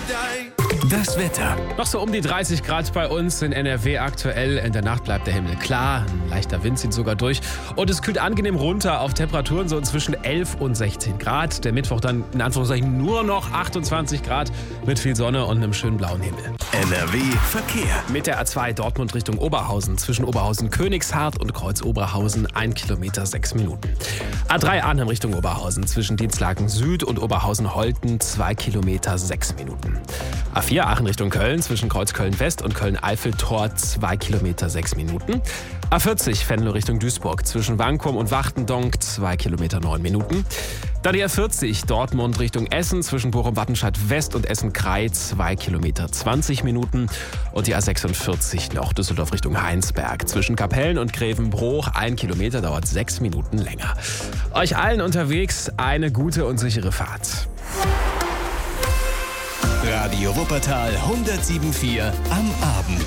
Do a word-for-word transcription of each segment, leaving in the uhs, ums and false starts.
Das Wetter. Noch so um die dreißig Grad bei uns in N R W aktuell. In der Nacht bleibt der Himmel klar. Ein leichter Wind zieht sogar durch. Und es kühlt angenehm runter auf Temperaturen so zwischen elf und sechzehn Grad. Der Mittwoch dann in Anführungszeichen nur noch achtundzwanzig Grad mit viel Sonne und einem schönen blauen Himmel. N R W Verkehr. Mit der A zwei Dortmund Richtung Oberhausen. Zwischen Oberhausen-Königshardt und Kreuz-Oberhausen ein Kilometer sechs Minuten. A drei Arnhem Richtung Oberhausen. Zwischen Dienstlaken Süd und Oberhausen-Holten zwei Kilometer sechs Minuten. A vier Aachen Richtung Köln, zwischen Kreuz Köln-West und Köln-Eiffeltor zwei Kilometer sechs Minuten. A vierzig Venlo Richtung Duisburg, zwischen Wankum und Wachtendonk zwei Kilometer neun Minuten. Dann die A vierzig Dortmund Richtung Essen, zwischen Bochum-Wattenscheid-West und Essen-Krei zwei Kilometer zwanzig Minuten. Und die A sechsundvierzig noch Düsseldorf Richtung Heinsberg, zwischen Kapellen und Grevenbroich ein Kilometer, dauert sechs Minuten länger. Euch allen unterwegs eine gute und sichere Fahrt. Radio Wuppertal hundertsieben Komma vier am Abend.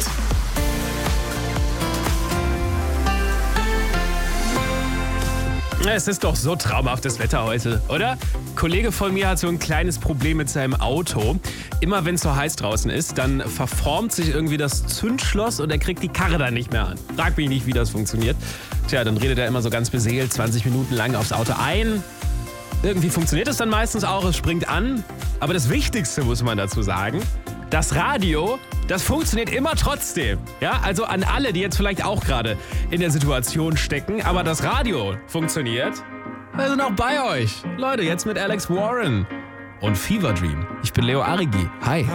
Es ist doch so traumhaftes Wetter heute, oder? Ein Kollege von mir hat so ein kleines Problem mit seinem Auto. Immer wenn es so heiß draußen ist, dann verformt sich irgendwie das Zündschloss und er kriegt die Karre dann nicht mehr an. Frag mich nicht, wie das funktioniert. Tja, dann redet er immer so ganz beseelt zwanzig Minuten lang aufs Auto ein. Irgendwie funktioniert es dann meistens auch, es springt an. Aber das Wichtigste muss man dazu sagen, das Radio, das funktioniert immer trotzdem. Ja, also an alle, die jetzt vielleicht auch gerade in der Situation stecken, aber das Radio funktioniert. Wir sind auch bei euch. Leute, jetzt mit Alex Warren und Fever Dream. Ich bin Leo Arigi. Hi.